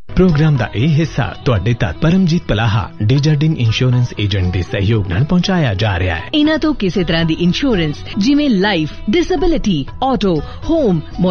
Programme ਦਾ ਇਹ ਹਿੱਸਾ ਤੁਹਾਡੇ ਤੱਕ ਪਰਮਜੀਤ ਪਲਾਹਾ ਡੇਜਰਡਿਨ ਇੰਸ਼ੋਰੈਂਸ ਏਜੰਟ ਦੇ ਸਹਿਯੋਗ ਨਾਲ ਪਹੁੰਚਾਇਆ ਜਾ ਰਿਹਾ ਹੈ। ਇਹਨਾਂ ਤੋਂ ਕਿਸੇ ਤਰ੍ਹਾਂ ਦੀ ਇੰਸ਼ੋਰੈਂਸ ਜਿਵੇਂ ਲਾਈਫ, ਡਿਸੇਬਿਲਿਟੀ, ਆਟੋ, ਹੋਮ